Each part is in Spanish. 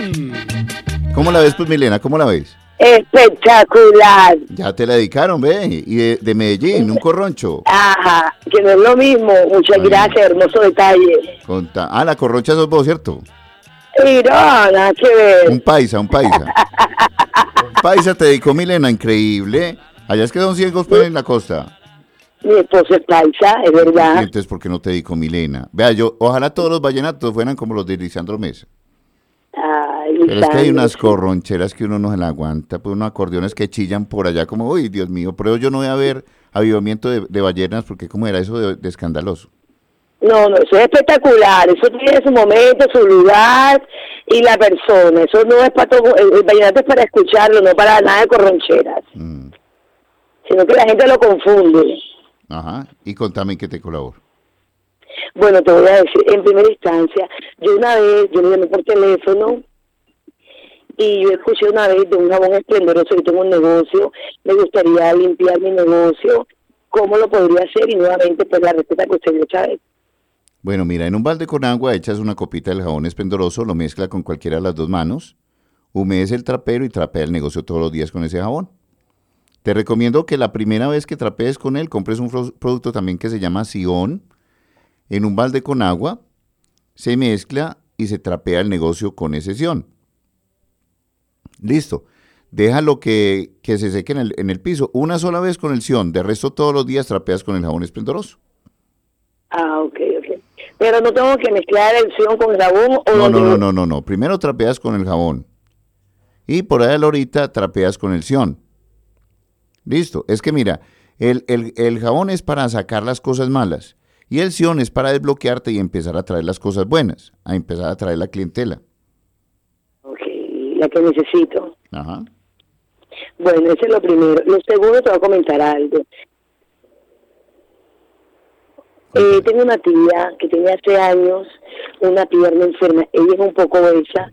¿Cómo la ves, pues, Milena? ¿Cómo la ves? Espectacular. Ya te la dedicaron, ve. Y de Medellín, un corroncho. Ajá, que no es lo mismo. Muchas gracias, hermoso detalle. La corroncha sos vos, ¿cierto? Y no, nada que ver. Un paisa. Un paisa te dedicó, Milena, increíble. Allá es que son ciegos, pues, en la costa. Mi esposo es paisa, es verdad. Y entonces, ¿por qué no te dedicó, Milena? Vea, ojalá todos los vallenatos fueran como los de Lisandro Mesa. Ay, Pero es que hay unas corroncheras que uno no se la aguanta, pues unos acordeones que chillan por allá como, uy, Dios mío, pero yo no voy a ver avivamiento de ballenas porque como era eso de escandaloso. No, eso es espectacular, eso tiene su momento, su lugar y la persona, eso no es para todo, el vallenato es para escucharlo, no para nada de corroncheras, sino que la gente lo confunde. Ajá, y contame que te colaboro. Bueno, te voy a decir, en primera instancia, yo le llamé por teléfono y yo escuché una vez de un jabón esplendoroso, yo tengo un negocio, me gustaría limpiar mi negocio, ¿cómo lo podría hacer? Y nuevamente, pues la receta que usted dio, Chávez. Bueno, mira, en un balde con agua echas una copita del jabón esplendoroso, lo mezcla con cualquiera de las dos manos, humedece el trapero y trapea el negocio todos los días con ese jabón. Te recomiendo que la primera vez que trapees con él, compres un producto también que se llama Sion. En un balde con agua, se mezcla y se trapea el negocio con ese Sion. Listo. Déjalo que se seque en el piso. Una sola vez con el Sion. De resto, todos los días trapeas con el jabón esplendoroso. Ok. Pero no tengo que mezclar el Sion con el jabón. No. Primero trapeas con el jabón. Y por ahí a la horita trapeas con el Sion. Listo. Es que mira, el jabón es para sacar las cosas malas. Y el Sion es para desbloquearte y empezar a traer las cosas buenas, a empezar a traer la clientela. Ok, la que necesito. Ajá. Bueno, ese es lo primero. Lo segundo, te voy a comentar algo. Tengo una tía que tiene hace años una pierna enferma. Ella es un poco obesa.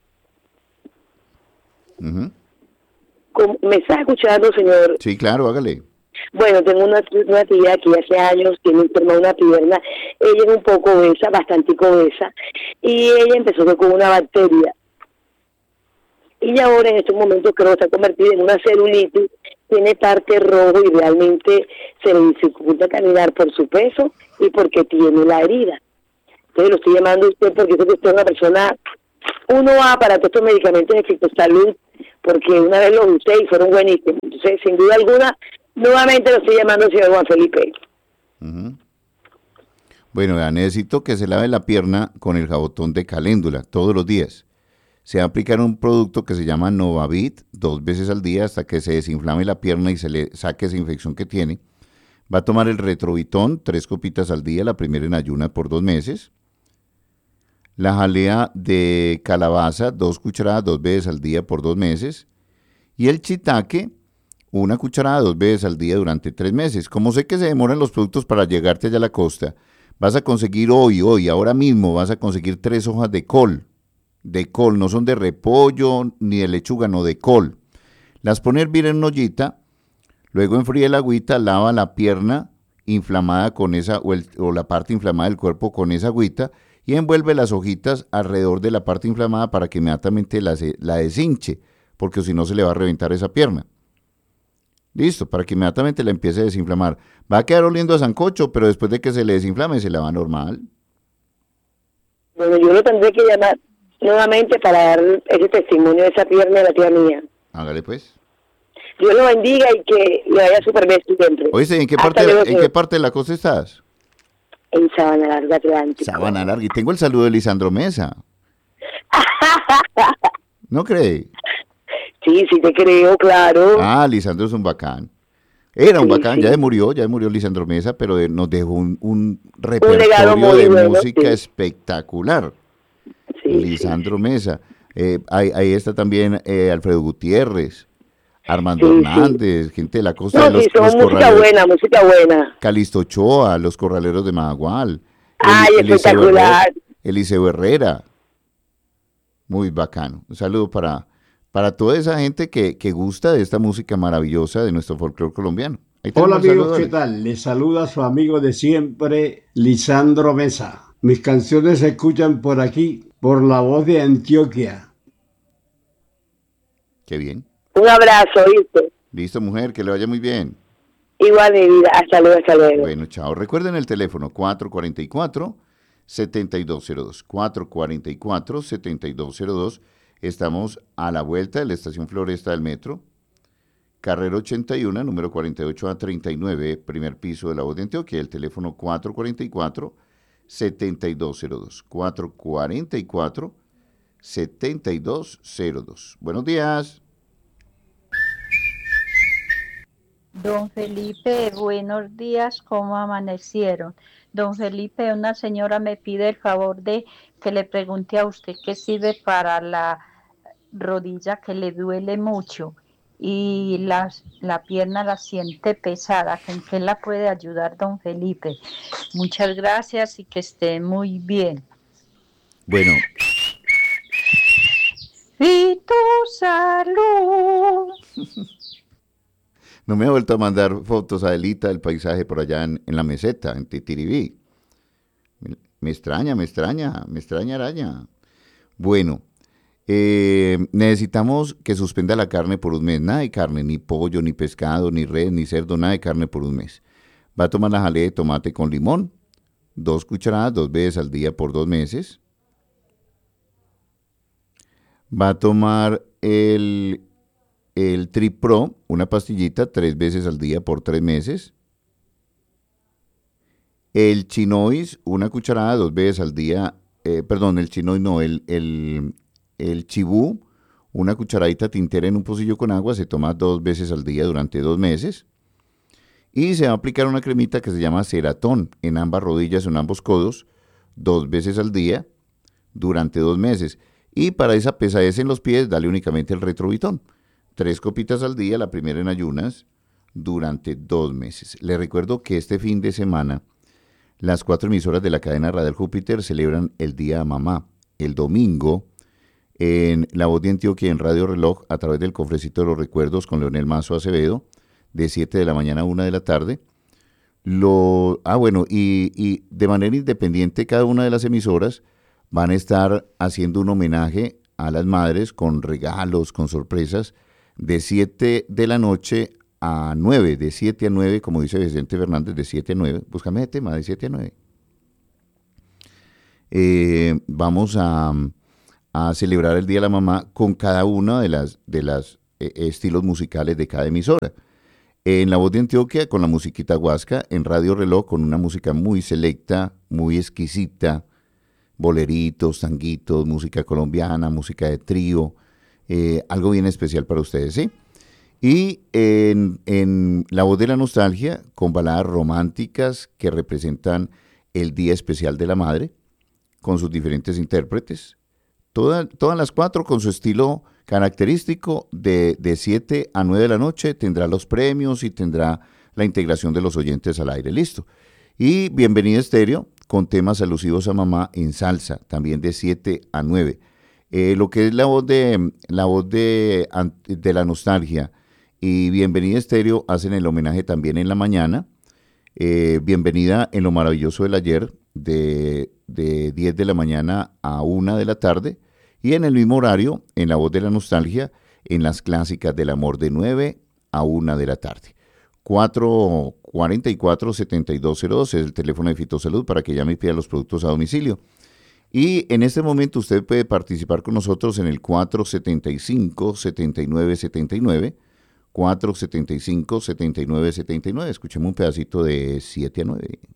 ¿Me está escuchando, señor? Sí, claro, hágale. Bueno, tengo una tía que hace años tiene enferma una pierna. Ella es un poco obesa, bastante obesa, y ella empezó con una bacteria. Y ahora en estos momentos creo que se ha convertido en una celulitis, tiene parte rojo y realmente se le dificulta caminar por su peso y porque tiene la herida. Entonces lo estoy llamando a usted porque sé que usted es una persona, uno va para todos estos medicamentos de salud, porque una vez los usé y fueron buenísimos. Entonces, sin duda alguna, nuevamente lo estoy llamando al señor Juan Felipe. Bueno, ya necesito que se lave la pierna con el jabotón de caléndula todos los días. Se va a aplicar un producto que se llama Novavit 2 veces al día hasta que se desinflame la pierna y se le saque esa infección que tiene. Va a tomar el Retrovitón 3 copitas al día, la primera en ayunas por 2 meses. La jalea de calabaza 2 cucharadas 2 veces al día por 2 meses. Y el shiitake 1 cucharada 2 veces al día durante 3 meses. Como sé que se demoran los productos para llegarte allá a la costa, vas a conseguir ahora mismo vas a conseguir 3 hojas de col, no son de repollo ni de lechuga, no, de col. Las pone a hervir en una ollita, luego enfría el agüita, lava la pierna inflamada con esa, o la parte inflamada del cuerpo con esa agüita, y envuelve las hojitas alrededor de la parte inflamada para que inmediatamente la deshinche, porque si no se le va a reventar esa pierna. Listo, para que inmediatamente la empiece a desinflamar. Va a quedar oliendo a sancocho, pero después de que se le desinflame, se la va normal. Bueno, yo lo tendré que llamar nuevamente para dar ese testimonio de esa pierna de la tía mía. Hágale pues. Dios lo bendiga y que le vaya súper bien siempre. Oye, ¿en qué parte de la costa estás? En Sabana Larga, Atlántico. Sabana Larga. Y tengo el saludo de Lisandro Mesa. ¿No cree? Sí, te creo, claro. Lisandro es un bacán. Era un bacán, sí. Ya murió Lisandro Mesa, pero nos dejó un repertorio de música espectacular. Sí, Lisandro Mesa. Ahí está también Alfredo Gutiérrez, Armando Hernández, gente de la costa. No, son música buena. Calixto Ochoa, los Corraleros de Mahagual. Espectacular. Eliseo Herrera. Muy bacano. Un saludo para toda esa gente que gusta de esta música maravillosa de nuestro folclore colombiano. Hola amigos, ¿qué tal? Les saluda su amigo de siempre, Lisandro Mesa. Mis canciones se escuchan por aquí, por La Voz de Antioquia. Qué bien. Un abrazo, ¿viste? Listo, mujer, que le vaya muy bien. Igual mi vida, hasta luego, hasta luego. Bueno, chao. Recuerden el teléfono 444-7202. 444-7202. Estamos a la vuelta de la estación Floresta del Metro. Carrera 81, número 48A39, primer piso de la Voz de Antioquia. El teléfono 444-7202. 444-7202. Buenos días. Don Felipe, buenos días, ¿cómo amanecieron? Don Felipe, una señora me pide el favor de que le pregunte a usted qué sirve para la rodilla que le duele mucho y la pierna la siente pesada. ¿En qué la puede ayudar, don Felipe? Muchas gracias y que esté muy bien. Bueno. Y tu salud. No me ha vuelto a mandar fotos, Adelita, del paisaje por allá en la meseta, en Titiribí. Me extraña araña. Bueno, necesitamos que suspenda la carne por un mes. Nada de carne, ni pollo, ni pescado, ni res, ni cerdo, nada de carne por un mes. Va a tomar la jalea de tomate con limón, 2 cucharadas, 2 veces al día por 2 meses. Va a tomar el Tripro, una pastillita, 3 veces al día por 3 meses. El Chinois, una cucharada, 2 veces al día. El Chinois no, el Chibú, una cucharadita tintera en un pocillo con agua, se toma 2 veces al día durante 2 meses. Y se va a aplicar una cremita que se llama Ceratón en ambas rodillas o en ambos codos, 2 veces al día durante 2 meses. Y para esa pesadez en los pies, dale únicamente el Retrovitón. 3 copitas al día, la primera en ayunas, durante 2 meses. Les recuerdo que este fin de semana, las 4 emisoras de la cadena Radial Júpiter celebran el Día de Mamá. El domingo, en La Voz de Antioquia, en Radio Reloj, a través del Cofrecito de los Recuerdos con Leonel Mazo Acevedo, de 7 de la mañana a 1 de la tarde. Y de manera independiente, cada una de las emisoras van a estar haciendo un homenaje a las madres con regalos, con sorpresas, de 7 de la noche a 9, de 7 a 9, como dice Vicente Fernández, de 7 a 9. Búscame el tema, de 7 a 9. Vamos a celebrar el Día de la Mamá con cada una de las estilos musicales de cada emisora. En La Voz de Antioquia con la musiquita huasca, en Radio Reloj con una música muy selecta, muy exquisita, boleritos, tanguitos, música colombiana, música de trío, algo bien especial para ustedes, ¿sí? Y en La Voz de la Nostalgia, con baladas románticas que representan el Día Especial de la Madre, con sus diferentes intérpretes. Todas las 4 con su estilo característico de 7 a 9 de la noche, tendrá los premios y tendrá la integración de los oyentes al aire, listo. Y Bienvenida Estéreo, con temas alusivos a mamá en salsa, también de 7 a 9. Lo que es la voz de la nostalgia y Bienvenida Estéreo hacen el homenaje también en la mañana. Bienvenida en lo maravilloso del ayer, de 10 de la mañana a 1 de la tarde. Y en el mismo horario, en La Voz de la Nostalgia, en las clásicas del amor, de 9 a 1 de la tarde. 444-7202 es el teléfono de Fitosalud para que llame y pida los productos a domicilio. Y en este momento usted puede participar con nosotros en el 475-7979, 475-7979. Escuchemos un pedacito de 7 a 9.